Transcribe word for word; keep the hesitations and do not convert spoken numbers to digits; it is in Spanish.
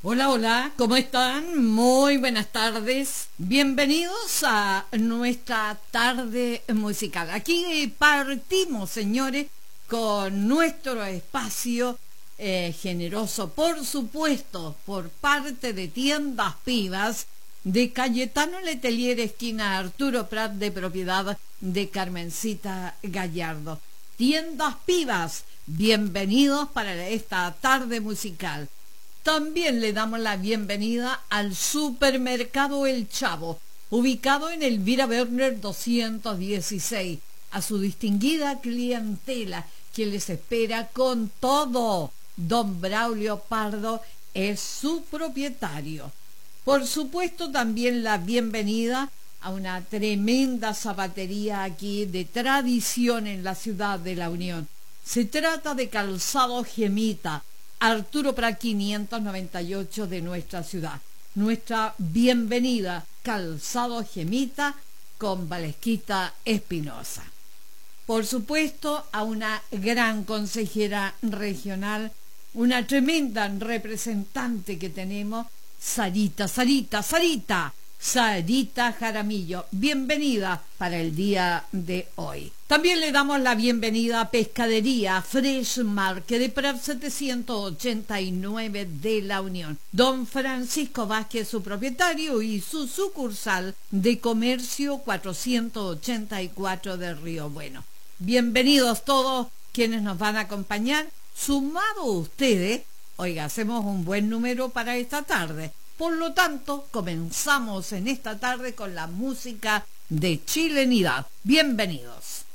Hola, hola, ¿cómo están? Muy buenas tardes. Bienvenidos a nuestra tarde musical. Aquí partimos, señores, con nuestro espacio eh, generoso, por supuesto, por parte de Tiendas Pivas, de Cayetano Letelier, esquina Arturo Prat, de propiedad de Carmencita Gallardo. Tiendas Pivas, bienvenidos para esta tarde musical. También le damos la bienvenida al Supermercado El Chavo, ubicado en Elvira Werner doscientos dieciséis, a su distinguida clientela que les espera con todo. Don Braulio Pardo es su propietario. Por supuesto, también la bienvenida a una tremenda zapatería aquí de tradición en la ciudad de La Unión. Se trata de Calzado Gemita, Arturo Prat quinientos noventa y ocho de nuestra ciudad. Nuestra bienvenida, Calzado Gemita con Valesquita Espinosa. Por supuesto, a una gran consejera regional, una tremenda representante que tenemos, Sarita, Sarita, Sarita, Sarita Jaramillo. Bienvenida para el día de hoy. También le damos la bienvenida a Pescadería Fresh Market de Prat setecientos ochenta y nueve de La Unión. Don Francisco Vázquez, su propietario, y su sucursal de Comercio cuatrocientos ochenta y cuatro de Río Bueno. Bienvenidos todos quienes nos van a acompañar. Sumado ustedes, oiga, hacemos un buen número para esta tarde. Por lo tanto, comenzamos en esta tarde con la música de chilenidad. Bienvenidos.